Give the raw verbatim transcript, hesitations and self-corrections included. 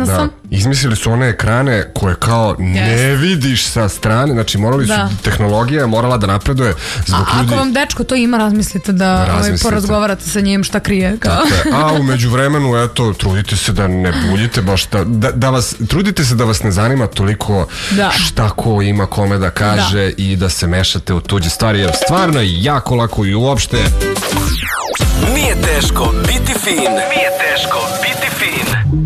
svesna da. sam. Izmislili su one ekrane koje kao ne Yes. vidiš sa strane, znači morali Da. su, tehnologija je morala da napreduje zbog A ljudi. ako vam dečko to ima, razmislite da ovaj, Razmislite. porazgovarate sa njim šta krije. Kao. Tako je. A u međuvremenu, eto, trudite se da ne buljite baš da, da, da vas, trudite se da vas ne zanima toliko Da. šta ko ima kome da kaže Da. i da se mešate u tuđe stvari, jer stvarno je jako lako i uopšte. Nije teško biti fin. Nije teško biti fin.